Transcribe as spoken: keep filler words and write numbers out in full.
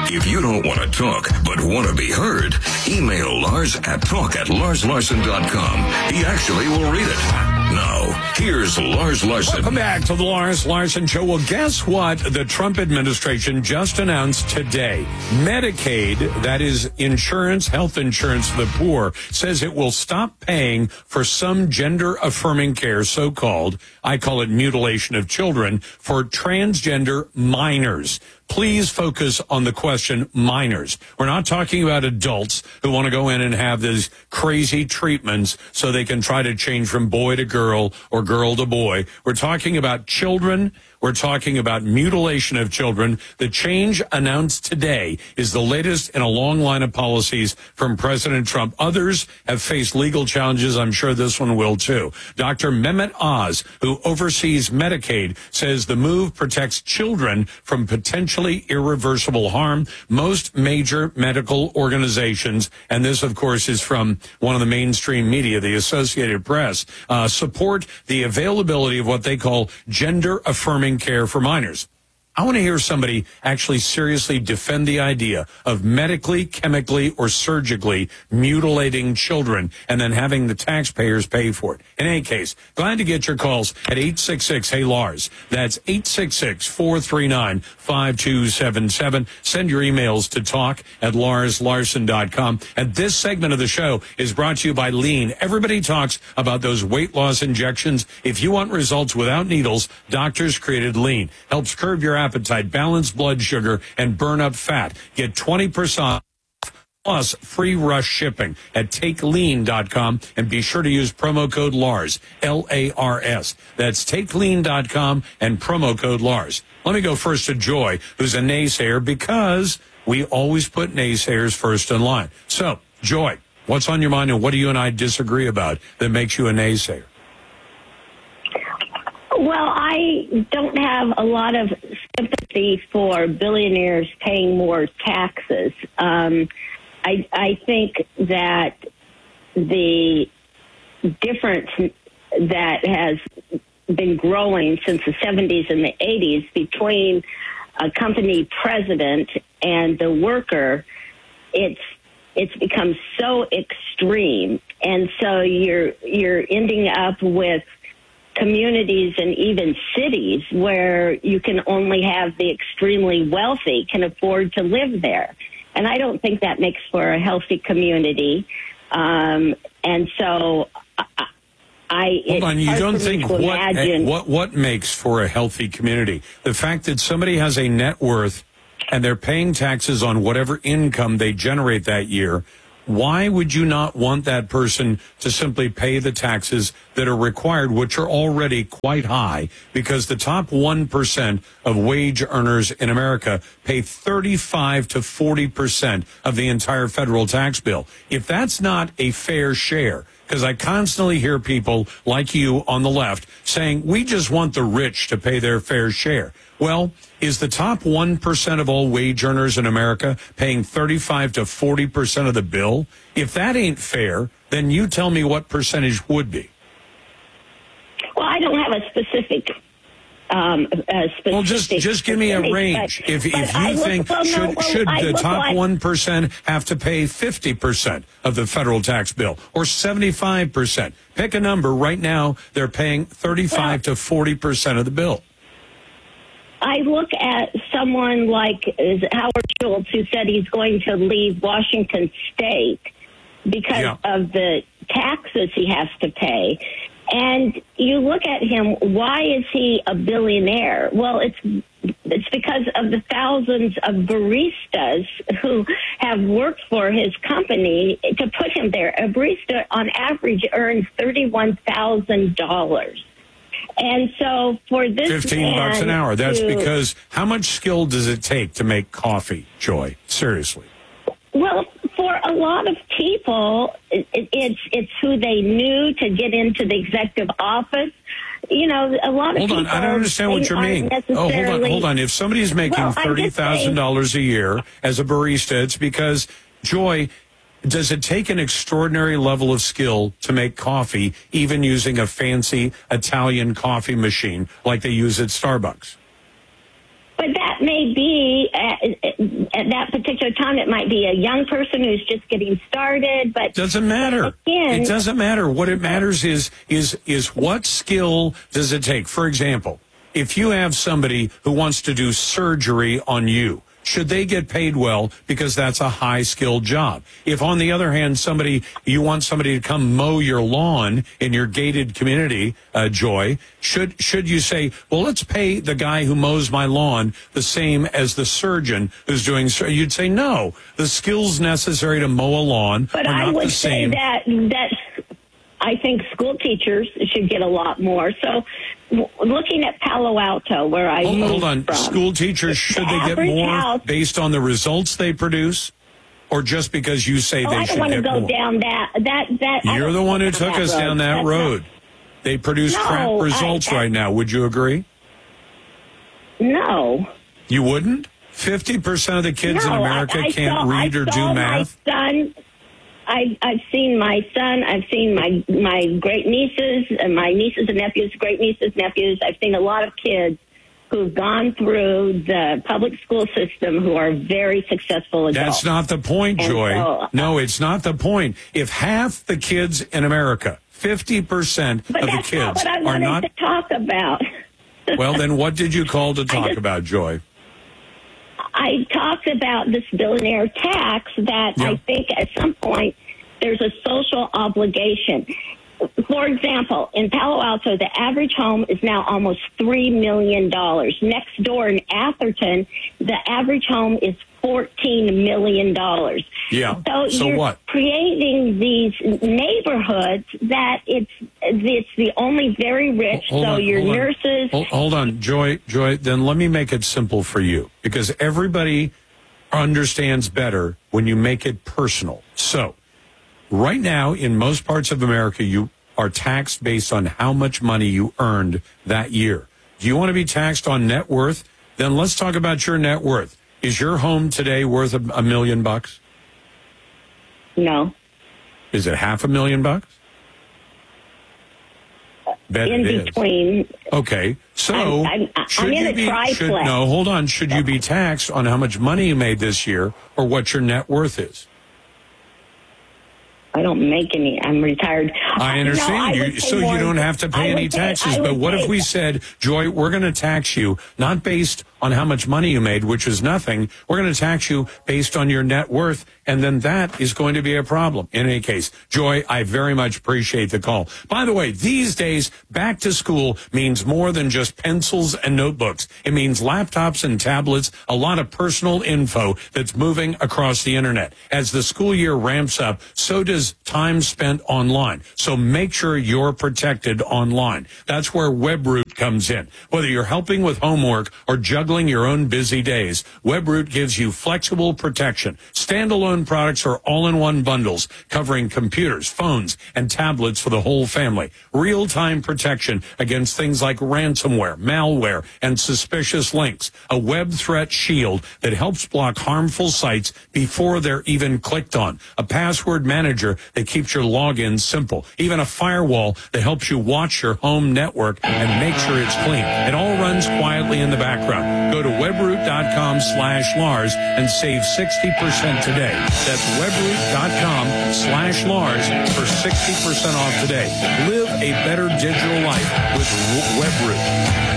If you don't want to talk, but want to be heard, email Lars at talk at lars larson dot com. He actually will read it. Now, here's Lars Larson. Welcome back to the Lars Larson Show. Well, guess what the Trump administration just announced today? Medicaid, that is insurance, health insurance for the poor, says it will stop paying for some gender-affirming care, so-called, I call it mutilation of children, for transgender minors. Please focus on the question minors. We're not talking about adults who want to go in and have these crazy treatments so they can try to change from boy to girl or girl to boy. We're talking about children. We're talking about mutilation of children. The change announced today is the latest in a long line of policies from President Trump. Others have faced legal challenges. I'm sure this one will too. Doctor Mehmet Oz, who oversees Medicaid, says the move protects children from potentially irreversible harm. Most major medical organizations, and this, of course, is from one of the mainstream media, the Associated Press, uh, support the availability of what they call gender-affirming care for minors. I want to hear somebody actually seriously defend the idea of medically, chemically, or surgically mutilating children and then having the taxpayers pay for it. In any case, glad to get your calls at eight six six, hey Lars. That's eight six six, four three nine, five two seven seven. Send your emails to talk at lars larson dot com. And this segment of the show is brought to you by Lean. Everybody talks about those weight loss injections. If you want results without needles, doctors created Lean. Helps curb your appetite, balance blood sugar, and burn up fat. Get twenty percent plus free rush shipping at take lean dot com, and be sure to use promo code Lars, L A R S. That's take lean dot com and promo code Lars. Let me go first to Joy, who's a naysayer, because we always put naysayers first in line. So, Joy, what's on your mind, and what do you and I disagree about that makes you a naysayer? Well, I don't have a lot of sympathy for billionaires paying more taxes. Um, I, I think that the difference that has been growing since the seventies and the eighties between a company president and the worker, it's it's become so extreme, and so you're you're ending up with communities and even cities where you can only have the extremely wealthy can afford to live there. And I don't think that makes for a healthy community. Um, and so I, I Hold on, you don't think what, imagine... what what makes for a healthy community? The fact that somebody has a net worth and they're paying taxes on whatever income they generate that year. Why would you not want that person to simply pay the taxes that are required, which are already quite high? Because the top one percent of wage earners in America pay thirty-five to forty percent of the entire federal tax bill. If that's not a fair share, because I constantly hear people like you on the left saying, we just want the rich to pay their fair share. Well, is the top one percent of all wage earners in America paying thirty-five to forty percent of the bill? If that ain't fair, then you tell me what percentage would be. Well, I don't have a specific... Um, a specific well, just just give me a range. But, if but if you I think, look, well, should, no, well, should I the look top like, one percent have to pay fifty percent of the federal tax bill or seventy-five percent? Pick a number. Right now, they're paying thirty-five well, to forty percent of the bill. I look at someone like is it Howard Schultz, who said he's going to leave Washington State because yeah. of the taxes he has to pay. And you look at him, why is he a billionaire? Well, it's it's because of the thousands of baristas who have worked for his company to put him there. A barista, on average, earns thirty-one thousand dollars. And so for this fifteen bucks an hour. That's to, because how much skill does it take to make coffee, Joy? Seriously. Well, for a lot of people, it, it's it's who they knew to get into the executive office. You know, a lot of hold people... on, I don't understand what you mean. Oh, hold on, hold on. If somebody's making well, thirty thousand dollars a year as a barista, it's because, Joy, does it take an extraordinary level of skill to make coffee, even using a fancy Italian coffee machine like they use at Starbucks? But that may be, at, at that particular on. It might be a young person who's just getting started, but doesn't matter. Again, it doesn't matter. What it matters is is is what skill does it take? For example, if you have somebody who wants to do surgery on you, should they get paid well because that's a high-skilled job? If, on the other hand, somebody you want somebody to come mow your lawn in your gated community, uh, Joy, should should you say, well, let's pay the guy who mows my lawn the same as the surgeon who's doing surgery? You'd say, no, the skills necessary to mow a lawn but are I not would the same. say that that I think school teachers should get a lot more. So, w- looking at Palo Alto, where I Hold, moved hold on. from, School teachers, should the they get average more house- based on the results they produce, or just because you say Oh, they I should don't want to get go more? down that that that. I You're don't the one who go took us down that That's road. They produce No, crap I- results I- right now. Would you agree? Not, no. You wouldn't? fifty percent of the kids no, in America I, I can't saw, read I or saw do math? My son, I, I've seen my son. I've seen my my great nieces and my nieces and nephews, great nieces, nephews. I've seen a lot of kids who've gone through the public school system who are very successful adults. That's not the point, And Joy. so, no, it's not the point. If half the kids in America, fifty percent but of the that's not kids what I are wanted not... to talk about. Well, then what did you call to talk just- about, Joy? I talked about this billionaire tax that Yeah. I think at some point there's a social obligation. For example, in Palo Alto, the average home is now almost three million dollars. Next door in Atherton, the average home is fourteen million dollars. Yeah. So, So you're what? creating these neighborhoods that it's it's the only very rich. Hold so on, your hold on. nurses. Hold, hold on, Joy. Joy. Then let me make it simple for you, because everybody understands better when you make it personal. So, right now, in most parts of America, you are taxed based on how much money you earned that year. Do you want to be taxed on net worth? Then let's talk about your net worth. Is your home today worth a, a million bucks? No. Is it half a million bucks? Bet In it is. between. Okay, so I'm- I'm- I'm should in you a be, triplex. should, no, hold on. Should you be taxed on how much money you made this year or what your net worth is? I don't make any. I'm retired. I No, understand I you, would pay so you more- don't have to I pay would any pay- taxes. I But would what if pay- we said, Joy, we're going to tax you not based on how much money you made, which is nothing. We're going to tax you based on your net worth, and then that is going to be a problem. In any case, Joy, I very much appreciate the call. By the way, these days, back to school means more than just pencils and notebooks. It means laptops and tablets, a lot of personal info that's moving across the internet. As the school year ramps up, so does time spent online. So make sure you're protected online. That's where WebRoot comes in. Whether you're helping with homework or juggling your own busy days, WebRoot gives you flexible protection. Standalone products are all-in-one bundles covering computers, phones, and tablets for the whole family. Real-time protection against things like ransomware, malware, and suspicious links. A web threat shield that helps block harmful sites before they're even clicked on. A password manager that keeps your login simple. Even a firewall that helps you watch your home network and make sure it's clean. It all runs quietly in the background. Go to webroot.com slash Lars and save sixty percent today. That's webroot.com slash Lars for sixty percent off today. Live a better digital life with WebRoot.